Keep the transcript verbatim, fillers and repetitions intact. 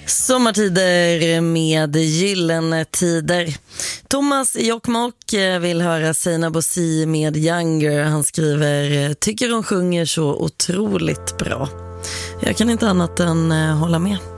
Sommartider med gyllene tider. Thomas i Jokkmokk vill höra Sina Bosi med Younger. Han skriver, tycker hon sjunger så otroligt bra. Jag kan inte annat än hålla med.